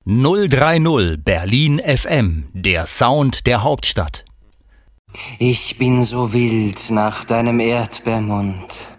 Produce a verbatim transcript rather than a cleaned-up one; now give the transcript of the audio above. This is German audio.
null drei null Berlin F M, der Sound der Hauptstadt. Ich bin so wild nach deinem Erdbeermund.